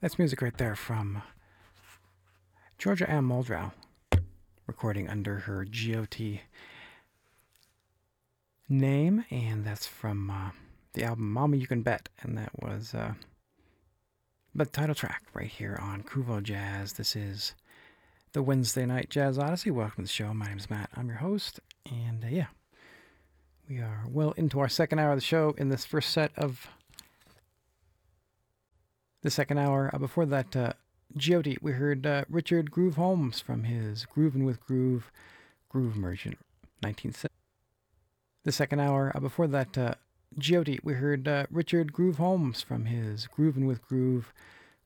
That's music right there from Georgia Ann Muldrow, recording under her GOT name, and that's from the album Mama You Can Bet, and that was the title track right here on Kuvo Jazz. This is the Wednesday Night Jazz Odyssey. Welcome to the show. My name is Matt. I'm your host, and we are well into our second hour of the show in this first set of the second hour. Before that, G.O.D., we heard Richard Groove Holmes from his Groovin' with Groove Merchant 1970. The second hour. Before that, G.O.D., we heard Richard Groove Holmes from his Groovin' with Groove